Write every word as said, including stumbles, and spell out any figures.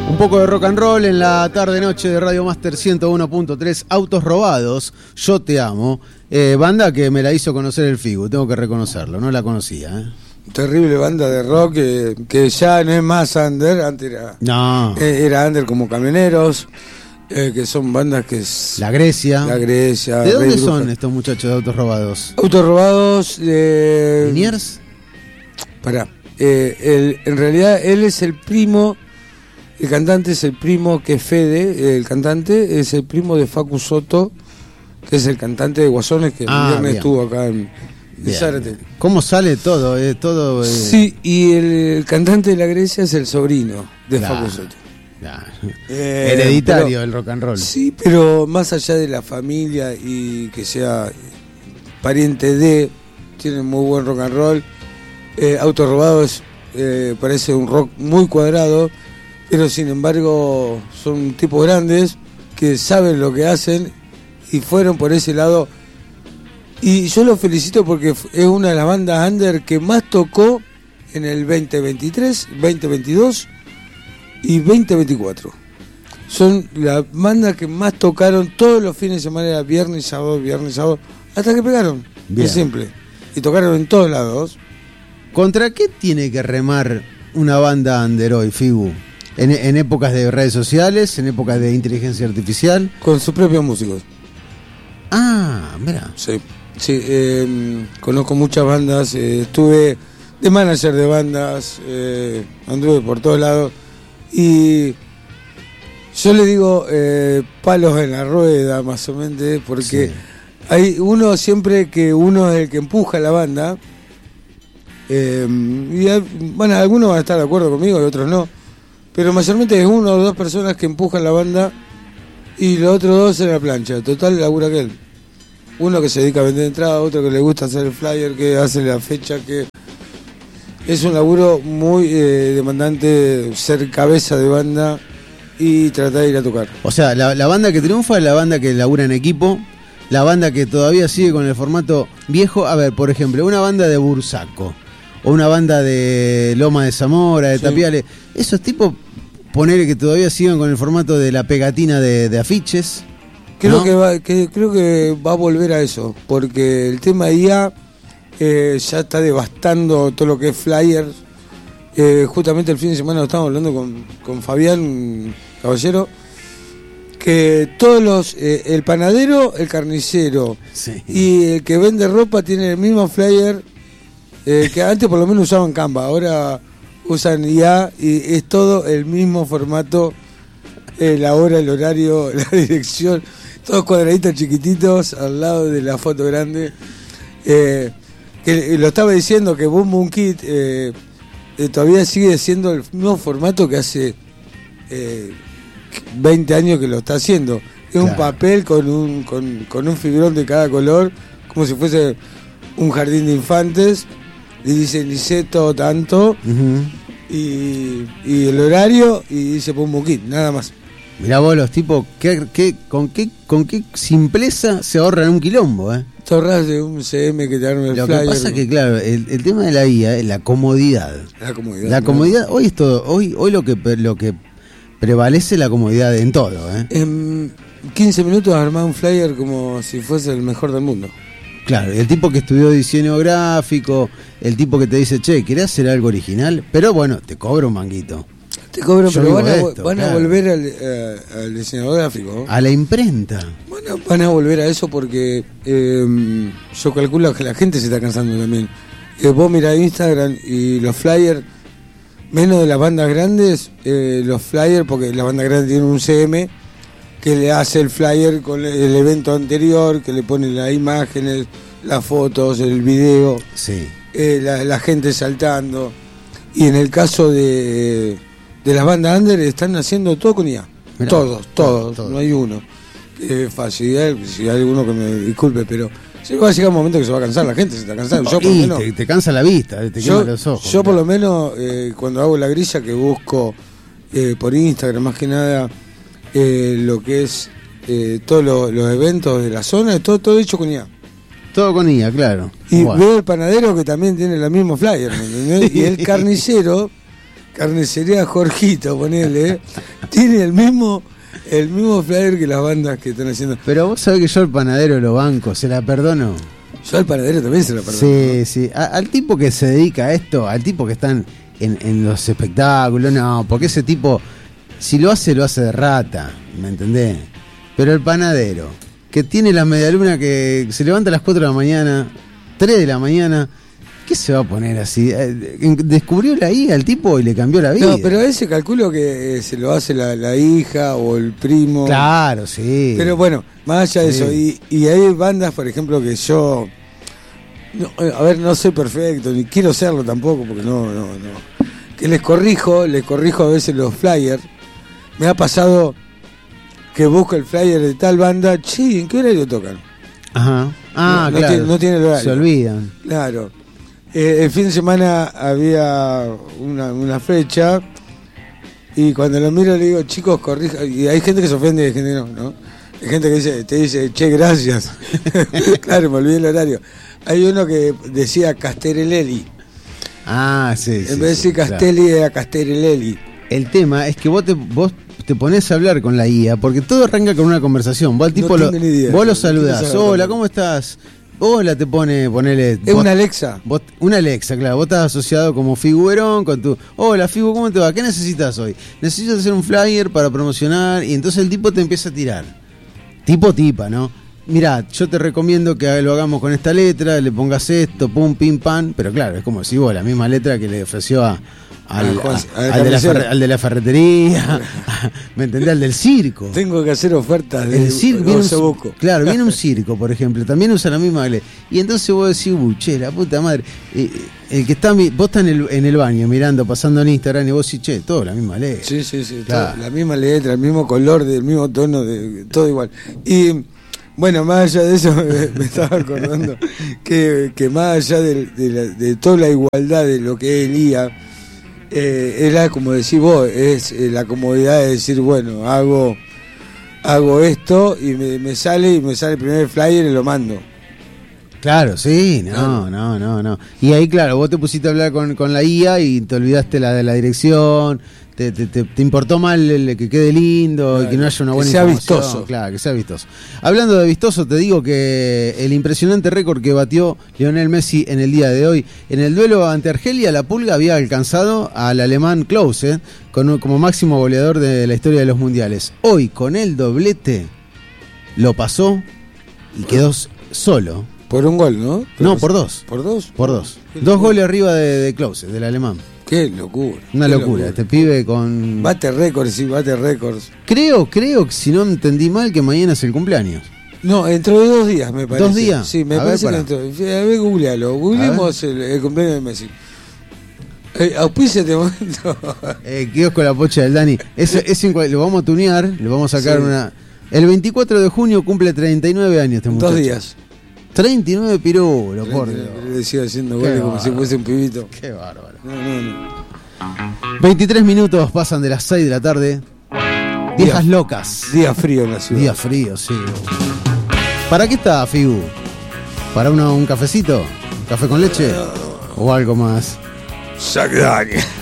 Un poco de rock and roll en la tarde-noche de Radio Master ciento uno punto tres. Autos robados, Yo te amo. Eh, banda que me la hizo conocer el Figu, tengo que reconocerlo, no la conocía. ¿eh? Terrible banda de rock que, que ya no es más under, antes era, no. eh, era under como Camioneros, eh, que son bandas que es... La Grecia. La Grecia. ¿De dónde Rey son Bruja. estos muchachos de Autos robados? Autos robados de... ¿Liniers? Pará. Eh, el, en realidad él es el primo, el cantante es el primo que Fede, el cantante es el primo de Facu Soto, que es el cantante de Guasones, que Ah, el viernes bien. estuvo acá en, en Zárate. ¿Cómo sale todo? Eh, todo eh... Sí, y el, el cantante de la Grecia es el sobrino de Claro. Facu Soto. Claro. Eh, Hereditario pero- el rock and roll. Sí, pero más allá de la familia y que sea pariente de, tienen muy buen rock and roll. Eh, Autos robados eh, parece un rock muy cuadrado, pero sin embargo son tipos grandes que saben lo que hacen y fueron por ese lado. Y yo los felicito porque f- es una de las bandas under que más tocó en el veinte veintitrés, veinte veintidós y veinte veinticuatro. Son las bandas que más tocaron todos los fines de semana, era viernes y sábado, viernes y sábado, hasta que pegaron. Bien. Es simple. Y tocaron en todos lados. ¿Contra qué tiene que remar una banda under hoy, Figu? En, en épocas de redes sociales, en épocas de inteligencia artificial. Con sus propios músicos. Ah, mira. Sí. Sí, eh, conozco muchas bandas. eh, estuve de manager de bandas. Eh, anduve por todos lados. Y yo le digo eh, palos en la rueda, más o menos, porque Sí. hay uno siempre que uno es el que empuja la banda. Eh, y hay- bueno, algunos van a estar de acuerdo conmigo y otros no. Pero mayormente es uno o dos personas que empujan la banda y los otros dos en la plancha. Total, labura aquel. Uno que se dedica a vender entradas, otro que le gusta hacer el flyer, que hace la fecha, que es un laburo muy eh, demandante ser cabeza de banda y tratar de ir a tocar. O sea, la, la banda que triunfa es la banda que labura en equipo, la banda que todavía sigue con el formato viejo. A ver, por ejemplo, una banda de Bursaco o una banda de Loma de Zamora, de Sí. Tapiales, esos tipos, ponele que todavía sigan con el formato de la pegatina de, de afiches. Creo ¿no? que va, que creo que va a volver a eso, porque el tema de I A eh, ya está devastando todo lo que es flyer. Eh, justamente el fin de semana lo estábamos hablando con, con Fabián Caballero, que todos los, eh, el panadero, el carnicero Sí. y el que vende ropa tiene el mismo flyer, eh, que antes por lo menos usaban Canva, ahora usan I A y es todo el mismo formato, eh, la hora, el horario, la dirección, todos cuadraditos chiquititos al lado de la foto grande. Eh, que lo estaba diciendo que Boom Boom Kid eh, eh, todavía sigue siendo el mismo formato que hace eh, veinte años que lo está haciendo. Es un Claro. papel con un, con, con un fibrón de cada color, como si fuese un jardín de infantes, y dice Niceto tanto, Ujú. y, y el horario, y dice Boom Boom Kid, nada más. Mirá vos los tipos, ¿qué, qué, con, qué, con qué simpleza se ahorran un quilombo, ¿eh? Torras de un C M que te arma el Lo flyer. que pasa es que, claro, el, el tema de la I A es la comodidad. La comodidad. La ¿no? comodidad, hoy es todo, hoy, hoy lo que lo que prevalece es la comodidad en todo, ¿eh? En quince minutos armar un flyer como si fuese el mejor del mundo. Claro, el tipo que estudió diseño gráfico, el tipo que te dice, che, ¿querés hacer algo original? Pero bueno, te cobro un manguito. Te cobran, Yo pero vivo van, a, de vo- esto, van a claro. volver al, eh, al diseñador gráfico. A la imprenta. Van a, van a volver a eso porque eh, yo calculo que la gente se está cansando también. Eh, vos mirá Instagram y los flyers, menos de las bandas grandes, eh, los flyers, porque las bandas grandes tienen un C M que le hace el flyer con el evento anterior, que le pone las imágenes, las fotos, el video, Sí. eh, la, la gente saltando. Y en el caso de, de las bandas under están haciendo todo con I A. Mirá, todos, todos, todo. no hay uno. Eh, facilidad, si hay alguno que me disculpe, pero sí, va a llegar un momento que se va a cansar, la gente se está cansando. Yo por lo Y menos, te, te cansa la vista, te yo, quema los ojos. yo por lo menos eh, cuando hago la grilla que busco eh, por Instagram más que nada eh, lo que es eh, todos lo- los eventos de la zona, todo, todo hecho con I A. Todo con I A, claro. Y Bueno. veo el panadero que también tiene el mismo flyer, ¿me entendés? Y el carnicero, Carnicería Jorgito, ponele, ¿eh? Tiene el mismo, el mismo flyer que las bandas que están haciendo. Pero vos sabés que yo al panadero lo banco, se la perdono. Yo al panadero también se la perdono. Sí, ¿no? sí. A, al tipo que se dedica a esto, al tipo que está en, en, en los espectáculos, no, porque ese tipo, si lo hace, lo hace de rata, ¿me entendés? Pero el panadero, que tiene la medialuna que se levanta a las cuatro de la mañana, tres de la mañana, ¿qué se va a poner así? Descubrió la I A al tipo y le cambió la vida. No, pero a veces calculo que eh, se lo hace la, la hija o el primo. Claro, sí. Pero bueno, más allá de Sí. eso, y, y hay bandas, por ejemplo, que yo, no, a ver, no soy perfecto, ni quiero serlo tampoco, porque no, no, no. Que les corrijo, les corrijo a veces los flyers. Me ha pasado que busco el flyer de tal banda, che, ¿en qué horario tocan? Ajá. Ah, no, no claro. tiene, no tiene el horario. Se olvidan. Claro. Eh, el fin de semana había una, una fecha y cuando lo miro le digo, chicos, corrija. Y hay gente que se ofende y hay gente que no, ¿no? Hay gente que dice, te dice, che, gracias. Claro, me olvidé el horario. Hay uno que decía Castereleli. Ah, sí, En sí, vez de sí, decir Castelli, claro. era Castereleli. El tema es que vos te, vos te pones a hablar con la I A, porque todo arranca con una conversación. Vos al tipo No lo, tengo ni idea. vos lo No saludás. quiero saber Hola, tampoco. ¿cómo estás? Hola, te pone, ponele. Es vos- una Alexa. vos- una Alexa, claro. Vos estás asociado como figurón con tu. Hola, Figu, ¿cómo te va? ¿Qué necesitas hoy? Necesito hacer un flyer para promocionar. Y entonces el tipo te empieza a tirar. Tipo tipa, ¿no? Mirá, yo te recomiendo que lo hagamos con esta letra, le pongas esto, pum, pim, pam. Pero claro, es como si vos, la misma letra que le ofreció a. Al, Ah, Juan, a- al al, de la carnicero. ferre- al de la ferretería, ¿me entendés? Al del circo. Tengo que hacer ofertas de El circo, viene un, osobuco. claro, viene un circo, por ejemplo, también usa la misma letra. Y entonces vos decís, uh, che, la puta madre. Eh, el que está, mi- vos estás en el, en el baño mirando, pasando en Instagram y vos decís, che, todo la misma letra. Sí, sí, sí. Claro. todo, la misma letra, el mismo color, del mismo tono, de todo igual. Y bueno, más allá de eso, me, me estaba acordando que, que más allá de, de, la- de toda la igualdad de lo que es el I A, eh, es la, como decís vos, es eh, la comodidad de decir, bueno, hago hago esto y me, me sale y me sale el primer flyer y lo mando. Claro, sí, no, Claro. no, no, no. Y ahí, claro, vos te pusiste a hablar con, con la I A y te olvidaste la de la dirección, te, te, te, te importó mal el, que quede lindo, Claro, y que no haya una que buena sea información. vistoso. Claro, que sea vistoso. Hablando de vistoso, te digo que el impresionante récord que batió Lionel Messi en el día de hoy, en el duelo ante Argelia, la Pulga había alcanzado al alemán Klose, ¿eh? con, como máximo goleador de la historia de los mundiales. Hoy, con el doblete, lo pasó y quedó solo. Por un gol, ¿no? No, por dos. ¿Por dos? Por dos. Qué Dos locura. goles arriba de, de Klose, del alemán. Qué locura. Una qué locura. Este pibe con. Bate récords, sí, bate récords. Creo, creo que si no entendí mal, que mañana es el cumpleaños. No, dentro de dos días me parece. ¿Dos días? Sí, me A ver, parece que pará. dentro. A ver, googlealo. Googleemos el, el cumpleaños de Messi. Eh, auspicia este momento. Eh, kiosco La Pocha del Dani. Ese, ese en cual- lo vamos a tunear, le vamos a sacar Sí. una. El veinticuatro de junio cumple treinta y nueve años este muchacho. Dos días. treinta y nueve pirulo, por Dios. Le sigo haciendo Qué goles como si bárbaro. fuese un pibito. Qué bárbaro. No, no, no. veintitrés minutos pasan de las seis de la tarde. Viejas Día- locas. Día frío en la ciudad. Día frío, sí. ¿Para qué está, Figu? ¿Para una- un cafecito? ¿Un café con leche? ¿O algo más? Sac Daniel.